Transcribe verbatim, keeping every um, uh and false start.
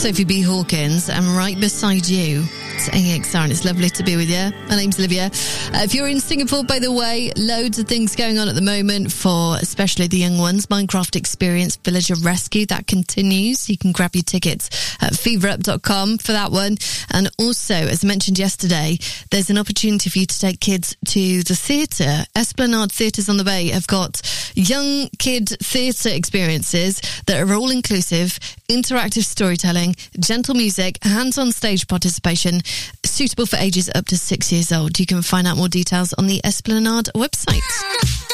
Sophie B. Hawkins, and right beside you, it's A X R, and it's lovely to be with you. My name's Olivia. Uh, if you're in Singapore, by the way, loads of things going on at the moment for especially the young ones. Minecraft Experience Villager Rescue, that continues. You can grab your tickets at fever up dot com for that one. And also, as I mentioned yesterday, there's an opportunity for you to take kids to the theatre. Esplanade Theatres on the Bay have got young kid theatre experiences that are all inclusive, interactive storytelling, gentle music, hands-on stage participation, suitable for ages up to six years old. You can find out more details on the Esplanade website.